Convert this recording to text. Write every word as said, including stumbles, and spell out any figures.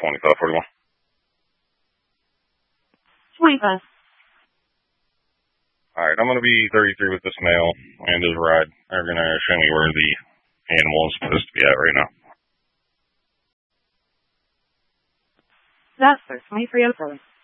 twenty-five forty-one. twenty-five. Alright, I'm going to be thirty-three with this male and his ride. They're going to show me where the animal is supposed to be at right now. That's for twenty-three oh seven.